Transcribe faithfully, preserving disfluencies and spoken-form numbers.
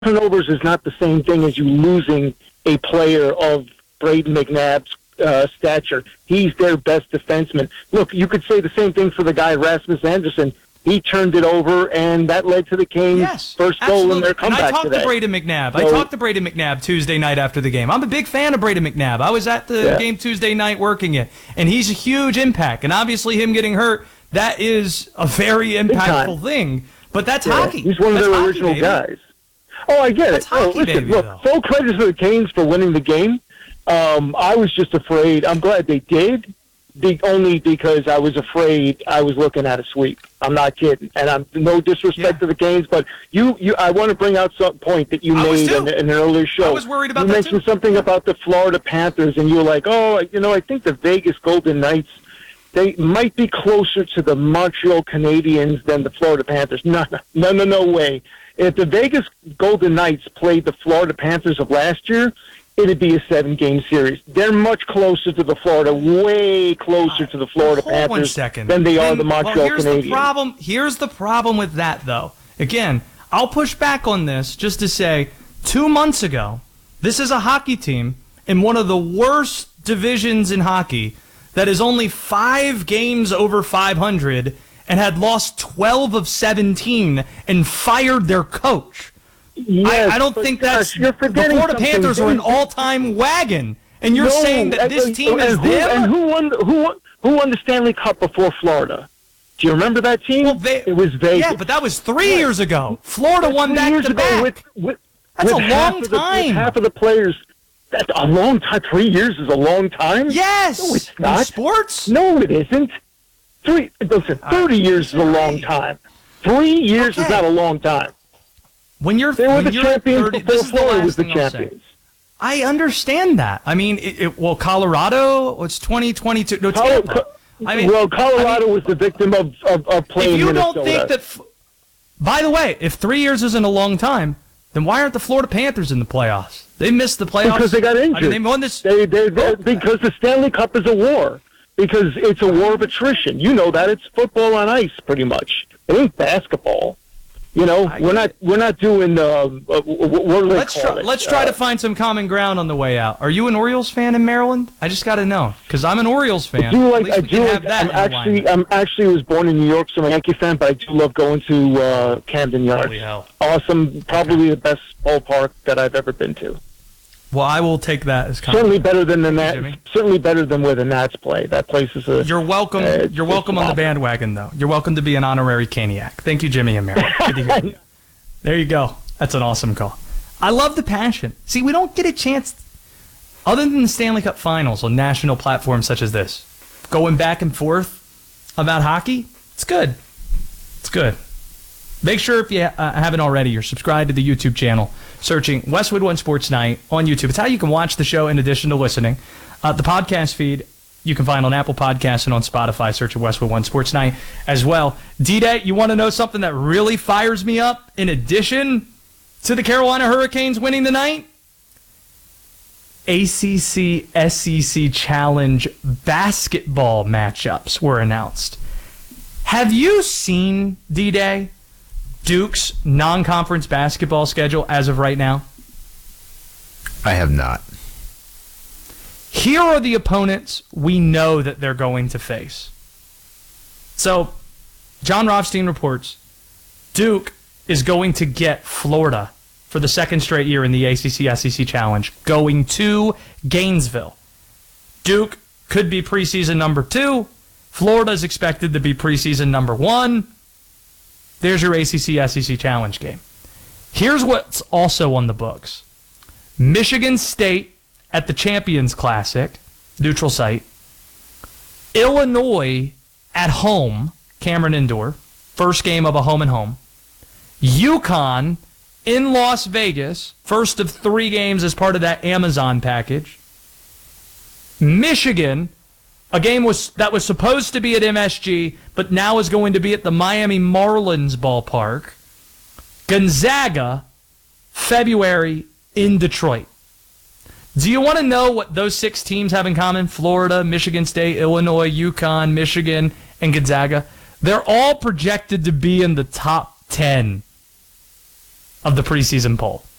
turnovers is not the same thing as you losing a player of Braden McNabb's uh, stature. He's their best defenseman. Look, you could say the same thing for the guy Rasmus Anderson. He turned it over, and that led to the Kings' yes, first absolutely. goal in their comeback and I talked today. to Braden McNabb. So, I talked to Braden McNabb Tuesday night after the game. I'm a big fan of Braden McNabb. I was at the yeah. game Tuesday night working it, and he's a huge impact. And obviously him getting hurt, that is a very impactful thing. But that's yeah. hockey. He's one of that's their hockey, original baby. guys. Oh, I get that's it. Hockey, oh, listen, baby, look, though. full credit to the Canes for winning the game. Um, I was just afraid. I'm glad they did. Be, only because I was afraid I was looking at a sweep. I'm not kidding, and I'm no disrespect Yeah. to the Canes, but you, you, I want to bring out some point that you I was made too. in, in an earlier show. I was worried about you that mentioned too. something about the Florida Panthers, and you were like, "Oh, you know, I think the Vegas Golden Knights they might be closer to the Montreal Canadiens than the Florida Panthers." No, no, no, no way. If the Vegas Golden Knights played the Florida Panthers of last year, it'd be a seven-game series. They're much closer to the Florida, way closer to the Florida Hold Panthers one second. than they then, are the Montreal well, here's Canadiens. The problem, here's the problem with that, though. Again, I'll push back on this just to say, two months ago, this is a hockey team in one of the worst divisions in hockey that is only five games over five hundred and had lost twelve of seventeen and fired their coach. Yes, I, I don't but think gosh, that's... you're The forgetting Florida something. Panthers are an They- all-time wagon, and you're No, saying that and- this and- team and is who, them? And who won, who, won, who won the Stanley Cup before Florida? Do you remember that team? Well, they, it was Vegas. Yeah, but that was three years ago. Florida That's won three back years to ago back. With, with, That's with a half long of the, with time. half of the players. That's a long time. Three years is a long time? Yes. No, it's In not. sports? No, it isn't. Three. Listen, thirty years is a long time. Three years Okay. is not a long time. When you're They were when the you're champions thirty, before this is the Florida last was the thing I'll say. champions. I understand that. I mean, it, it, well, Colorado, it's twenty twenty-two. No, Col- Tampa. Co- I mean, well, Colorado I mean, was the victim of, of, of playing if you Minnesota. don't think that, f- by the way, if three years isn't a long time, then why aren't the Florida Panthers in the playoffs? They missed the playoffs Because they got injured. I mean, they won this. They, they, they, Oh. because the Stanley Cup is a war. Because it's a war of attrition. You know that. It's football on ice, pretty much. It ain't basketball. You know, I we're get not it. we're not doing uh, what, what do they Let's call try. it? Let's try Uh, to find some common ground on the way out. Are you an Orioles fan in Maryland? I just got to know because I'm an Orioles fan. I do At like. least I we do can like. have that I'm in actually. alignment. I'm actually was born in New York, so I'm a Yankee fan. But I do love going to uh, Camden Yards. Holy hell. Awesome. Probably the best ballpark that I've ever been to. Well, I will take that as compliment. Certainly better than the Nats. Jimmy. Certainly better than where the Nats play. That place is a. You're welcome. Uh, You're welcome it's on the awesome. bandwagon, though. You're welcome to be an honorary Caniac. Thank you, Jimmy and Mary. Good to hear you. There you go. That's an awesome call. I love the passion. See, we don't get a chance, other than the Stanley Cup Finals on national platforms such as this, going back and forth about hockey. It's good. It's good. Make sure if you uh, haven't already, you're subscribed to the YouTube channel, searching Westwood One Sports Night on YouTube. It's how you can watch the show in addition to listening. Uh, the podcast feed you can find on Apple Podcasts and on Spotify. Search Westwood One Sports Night as well. D-Day, you want to know something that really fires me up in addition to the Carolina Hurricanes winning the night? A C C S E C Challenge basketball matchups were announced. Have you seen, D-Day, Duke's non-conference basketball schedule as of right now? I have not. Here are the opponents we know that they're going to face. So, John Rothstein reports Duke is going to get Florida for the second straight year in the A C C S E C Challenge, going to Gainesville. Duke could be preseason number two. Florida is expected to be preseason number one. There's your A C C S E C Challenge game. Here's what's also on the books. Michigan State at the Champions Classic, neutral site. Illinois at home, Cameron Indoor, first game of a home and home. UConn in Las Vegas, first of three games as part of that Amazon package. Michigan, a game was that was supposed to be at M S G, but now is going to be at the Miami Marlins ballpark. Gonzaga, February in Detroit. Do you want to know what those six teams have in common? Florida, Michigan State, Illinois, UConn, Michigan, and Gonzaga. They're all projected to be in the top ten of the preseason poll.